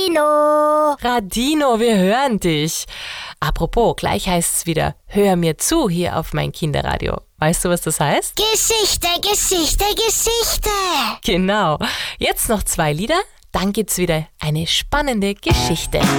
Radino. Radino, wir hören dich. Apropos, gleich heißt es wieder, hör mir zu hier auf mein Kinderradio. Weißt du, was das heißt? Geschichte, Geschichte, Geschichte. Genau. Jetzt noch 2 Lieder, dann gibt's wieder eine spannende Geschichte.